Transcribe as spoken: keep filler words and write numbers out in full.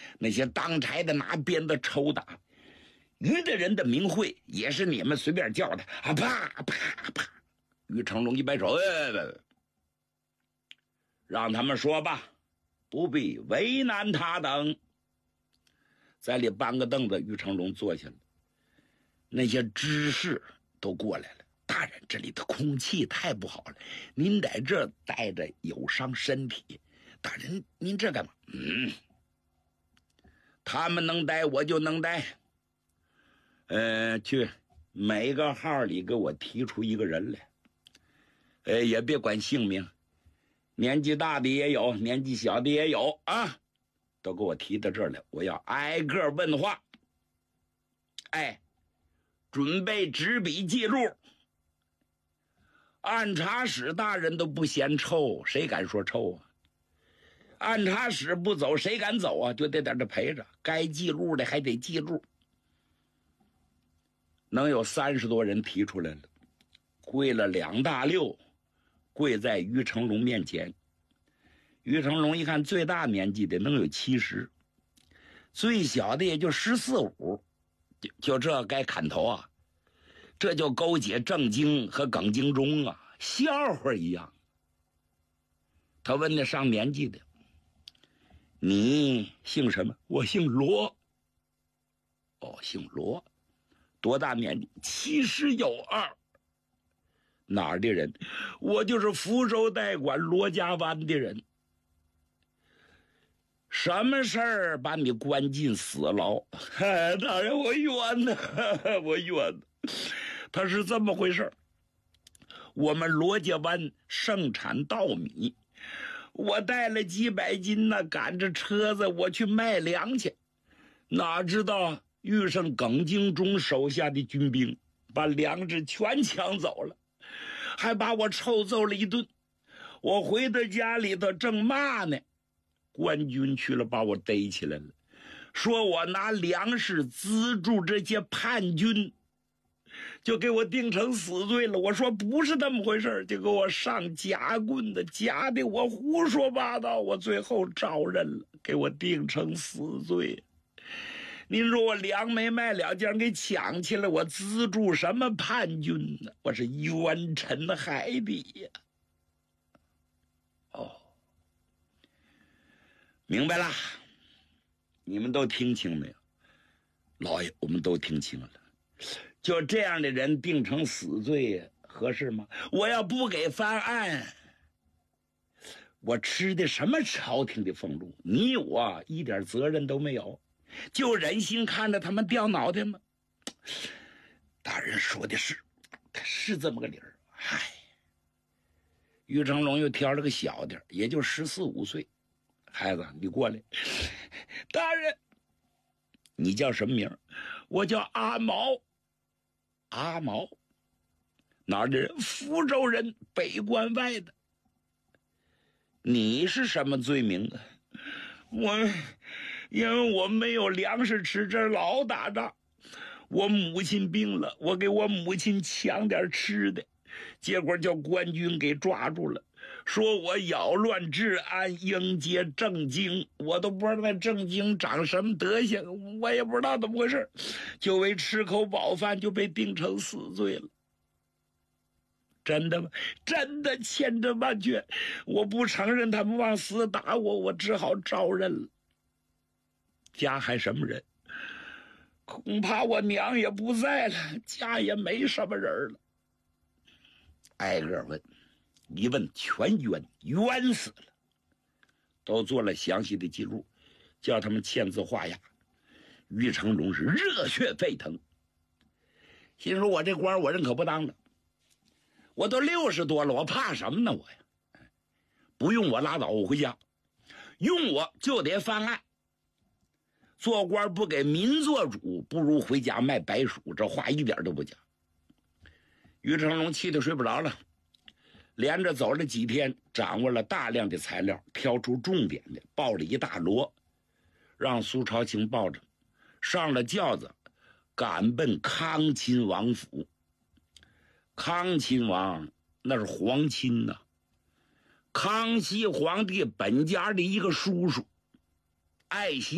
那些当差的拿鞭子抽打，于大人的名讳也是你们随便叫的啊！啪啪啪！于成龙一摆手，哎，让他们说吧，不必为难他等。在里搬个凳子，于成龙坐下了。那些知识都过来了。大人，这里的空气太不好了，您在这待着有伤身体。大人，您这干嘛？嗯，他们能待，我就能待。呃，去每个号里给我提出一个人来，呃，也别管姓名，年纪大的也有，年纪小的也有啊，都给我提到这儿来，我要挨个问话。哎，准备纸笔记录。按察使大人都不嫌臭，谁敢说臭啊？按察使不走，谁敢走啊？就得在这陪着，该记录的还得记录。能有三十多人提出来了，跪了两大溜，跪在于成龙面前。于成龙一看，最大年纪的能有七十，最小的也就十四五，就就这该砍头啊！这就勾结郑经和耿精忠啊，笑话一样。他问那上年纪的，你姓什么？我姓罗。哦，姓罗，多大年纪？七十有二。哪儿的人？我就是福州代管罗家湾的人。什么事儿把你关进死牢？大人，我冤呐，我冤呐。他是这么回事，我们罗家湾盛产稻米，我带了几百斤呢，赶着车子我去卖粮去，哪知道遇上耿精忠手下的军兵，把粮食全抢走了，还把我臭揍了一顿。我回到家里头正骂呢，官军去了，把我逮起来了，说我拿粮食资助这些叛军，就给我定成死罪了。我说不是这么回事，就给我上夹棍的，夹的我胡说八道，我最后招认了，给我定成死罪。您说我粮没卖了，竟然给抢起来，我资助什么叛军呢？我是冤沉海底呀！哦，明白了，你们都听清没有？老爷，我们都听清了。就这样的人定成死罪合适吗？我要不给翻案，我吃的什么朝廷的俸禄？你我一点责任都没有，就忍心看着他们掉脑袋吗？大人说的是，是这么个理儿。唉，于成龙又挑了个小点，也就十四五岁。孩子，你过来。大人，你叫什么名？我叫阿毛。阿毛，哪儿的人？福州人，北关外的。你是什么罪名啊？我因为我没有粮食吃，这老打仗，我母亲病了，我给我母亲抢点吃的，结果叫官军给抓住了，说我扰乱治安，迎接郑经。我都不知道那郑经长什么德行，我也不知道怎么回事，就为吃口饱饭就被定成死罪了。真的吗？真的，千真万确。我不承认，他们往死打我，我只好招认了。家还什么人？恐怕我娘也不在了，家也没什么人了。挨个问，一问全冤，冤死了。都做了详细的记录，叫他们签字画押。于成龙是热血沸腾，心说我这官我认可不当了，我都六十多了，我怕什么呢？我呀，不用我拉倒，我回家，用我就得翻案。做官不给民做主，不如回家卖白薯，这话一点都不假。于成龙气得睡不着了，连着走了几天，掌握了大量的材料，挑出重点的，抱了一大摞，让苏朝清抱着，上了轿子，赶奔康亲王府。康亲王那是皇亲呐、啊，康熙皇帝本家的一个叔叔，爱惜